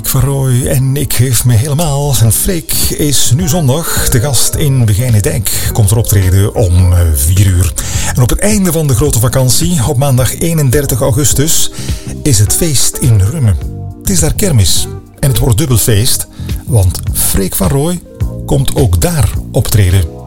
van Rooij en ik geef me helemaal. En Freek is nu zondag de gast in Begijnendijk. Komt er optreden om 4 uur. En op het einde van de grote vakantie, op maandag 31 augustus, is het feest in Rummen. Het is daar kermis. En het wordt dubbel feest, want Freek van Rooij komt ook daar optreden.